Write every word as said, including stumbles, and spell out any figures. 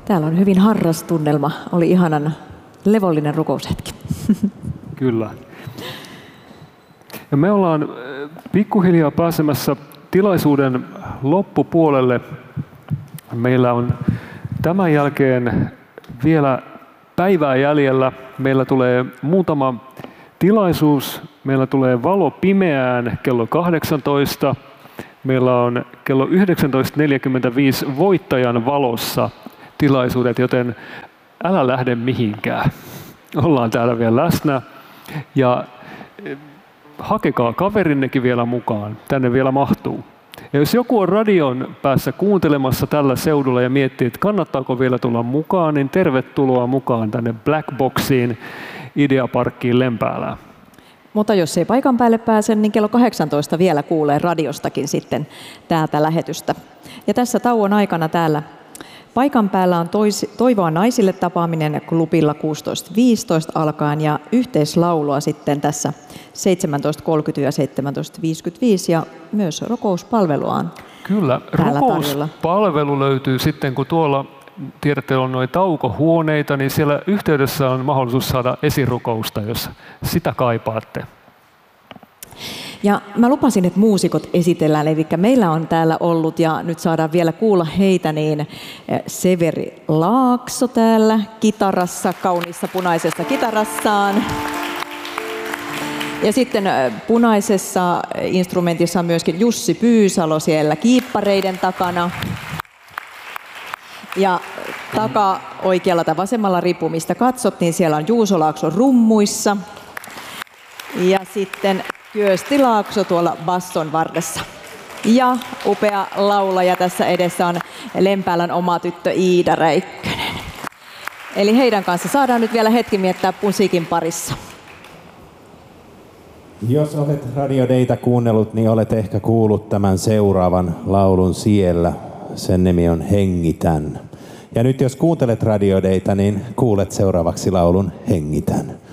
Täällä on hyvin harras tunnelma. Oli ihanan levollinen rukoushetki. Kyllä. Ja me ollaan pikkuhiljaa pääsemässä tilaisuuden loppupuolelle. Meillä on tämän jälkeen vielä päivää jäljellä. Meillä tulee muutama tilaisuus. Meillä tulee valo pimeään kello kahdeksantoista. Meillä on kello yhdeksäntoista neljäkymmentäviisi voittajan valossa tilaisuudet, joten älä lähde mihinkään. Ollaan täällä vielä läsnä ja hakekaa kaverinnekin vielä mukaan. Tänne vielä mahtuu. Ja jos joku on radion päässä kuuntelemassa tällä seudulla ja miettii, että kannattaako vielä tulla mukaan, niin tervetuloa mukaan tänne Black Boxiin Ideaparkkiin Lempäälään. Mutta jos ei paikan päälle pääse, niin kello kahdeksantoista vielä kuulee radiostakin sitten täältä lähetystä. Ja tässä tauon aikana täällä paikan päällä on tois, Toivoa naisille tapaaminen klubilla kuusitoista viisitoista alkaen ja yhteislaulua sitten tässä seitsemäntoista kolmekymmentä ja seitsemäntoista viisikymmentäviisi ja myös rukouspalvelua on Kyllä, rukouspalvelu löytyy sitten, kun tuolla tiedätte, on noita taukohuoneita, niin siellä yhteydessä on mahdollisuus saada esirukousta, jos sitä kaipaatte. Ja mä lupasin, että muusikot esitellään, eli meillä on täällä ollut, ja nyt saadaan vielä kuulla heitä, niin Severi Laakso täällä kitarassa, kauniissa punaisessa kitarassaan. Ja sitten punaisessa instrumentissa on myöskin Jussi Pyysalo siellä kiippareiden takana. Ja taka oikealla tai vasemmalla riippuu mistä katsot, niin siellä on Juuso Laakso rummuissa. Ja sitten Kyösti Laakso tuolla basson varressa. Ja upea laulaja tässä edessä on Lempäälän oma tyttö Iida Räikkönen. Eli heidän kanssa saadaan nyt vielä hetki miettää musiikin parissa. Jos olet Radio Dayta kuunnellut, niin olet ehkä kuullut tämän seuraavan laulun siellä. Sen nimi on Hengitän. Ja nyt jos kuuntelet Radio Dayta, niin kuulet seuraavaksi laulun Hengitän.